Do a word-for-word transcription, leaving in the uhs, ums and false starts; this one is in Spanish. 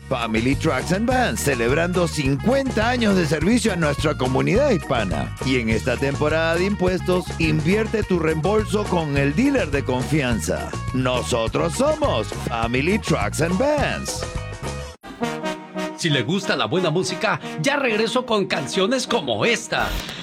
Family Trucks and Vans, celebrando cincuenta años de servicio a nuestra comunidad hispana. Y en esta temporada de impuestos, invierte tu reembolso con el dealer de confianza. Nosotros somos Family Trucks and Vans. Si le gusta la buena música, ya regreso con canciones como esta.